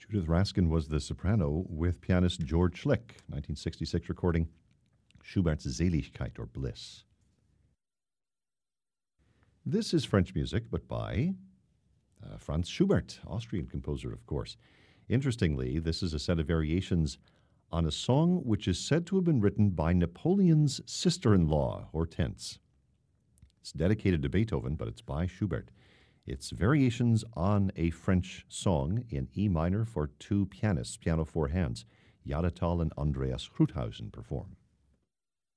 Judith Raskin was the soprano with pianist George Schlick, 1966 recording, Schubert's Seligkeit or Bliss. This is French music, but by Franz Schubert, Austrian composer, of course. Interestingly, this is a set of variations on a song which is said to have been written by Napoleon's sister-in-law, Hortense. It's dedicated to Beethoven, but it's by Schubert. It's variations on a French song in E minor for two pianists, piano four hands. Jada Tal and Andreas Kruthausen perform.